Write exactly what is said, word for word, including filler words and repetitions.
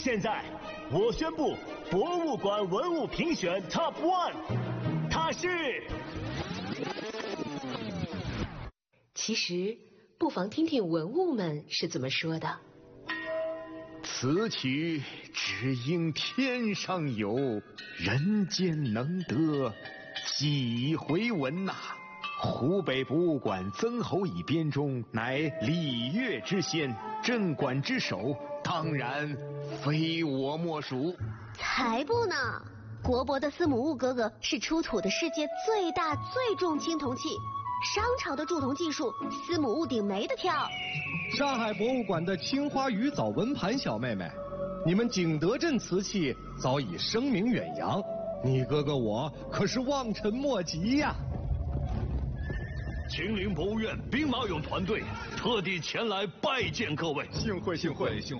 现在我宣布博物馆文物评选 Top One， 它是。 其实不妨听听文物们是怎么说的。 此曲只应天上有，人间能得几回闻呐、啊！湖北博物馆曾侯乙编钟乃礼乐之先，镇馆之首，当然非我莫属。 才不呢！国博的司母戊哥哥是出土的世界最大最重青铜器，商朝的铸铜技术，司母戊鼎没得挑。 上海博物馆的青花鱼藻纹盘小妹妹，你们景德镇瓷器早已声名远扬，你哥哥我可是望尘莫及呀、啊！ 秦陵博物院兵马俑团队特地前来拜见各位， 幸会幸会幸会。